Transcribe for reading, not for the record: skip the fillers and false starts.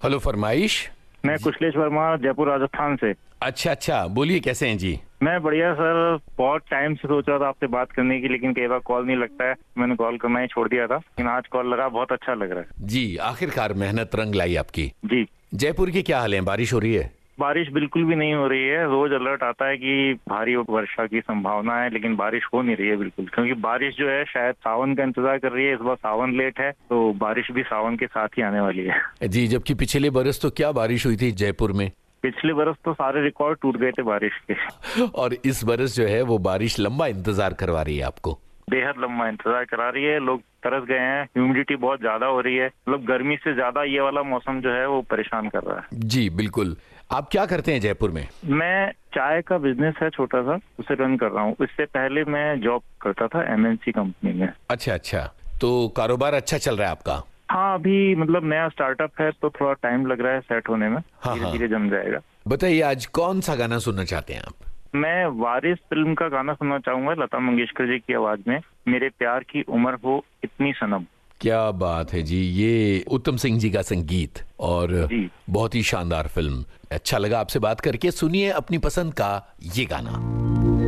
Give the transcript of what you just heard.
Hello, फरमाइश। मैं कुशलेश वर्मा, जयपुर राजस्थान से। अच्छा अच्छा, बोलिए कैसे हैं जी? मैं बढ़िया सर। बहुत टाइम से सोच रहा था आपसे बात करने की, लेकिन कई बार कॉल नहीं लगता है। मैंने कॉल करना ही छोड़ दिया था, लेकिन आज कॉल लगा, बहुत अच्छा लग रहा है। जी, आखिरकार मेहनत रंग लाई आपकी। जी। जयपुर की क्या हाल है, बारिश हो रही है? बारिश बिल्कुल भी नहीं हो रही है। रोज अलर्ट आता है कि भारी वर्षा की संभावना है, लेकिन बारिश हो नहीं रही है बिल्कुल। क्योंकि बारिश जो है शायद सावन का इंतजार कर रही है। इस बार सावन लेट है, तो बारिश भी सावन के साथ ही आने वाली है। जी, जबकि पिछले बरस तो क्या बारिश हुई थी जयपुर में। पिछले बरस तो सारे रिकॉर्ड टूट गए थे बारिश के। और इस बरस जो है वो बारिश लंबा इंतजार करवा रही है आपको। बेहद लंबा इंतजार करा रही है। लोग तरस गए हैं। ह्यूमिडिटी बहुत ज्यादा हो रही है। मतलब गर्मी से ज्यादा ये वाला मौसम जो है वो परेशान कर रहा है। जी बिल्कुल। आप क्या करते हैं जयपुर में? मैं चाय का बिजनेस है छोटा सा, उसे रन कर रहा हूँ। इससे पहले मैं जॉब करता था एमएनसी कंपनी में। अच्छा अच्छा, तो कारोबार अच्छा चल रहा है आपका? हाँ, अभी मतलब नया स्टार्टअप है तो थोड़ा टाइम लग रहा है सेट होने में। हाँ धीरे हाँ। धीरे जम जाएगा। बताइए, आज कौन सा गाना सुनना चाहते हैं आप? मैं वारिस फिल्म का गाना सुनना चाहूंगा, लता मंगेशकर जी की आवाज में। मेरे प्यार की उम्र हो इतनी सनम। क्या बात है जी, ये उत्तम सिंह जी का संगीत और जी। बहुत ही शानदार फिल्म। अच्छा लगा आपसे बात करके। सुनिए अपनी पसंद का ये गाना।